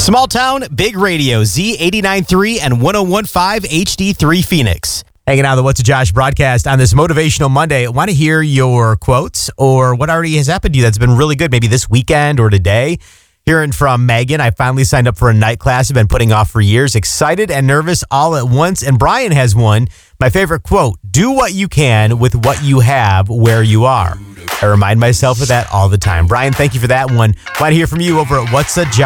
Small town, big radio, Z89.3 and 101.5 HD3 Phoenix. Hanging out on the What's a Josh broadcast on this Motivational Monday. I want to hear your quotes or what already has happened to you that's been really good, maybe this weekend or today. Hearing from Megan, I finally signed up for a night class I've been putting off for years. Excited and nervous all at once. And Brian has one. My favorite quote, do what you can with what you have where you are. I remind myself of that all the time. Brian, thank you for that one. Want to hear from you over at What's a Josh.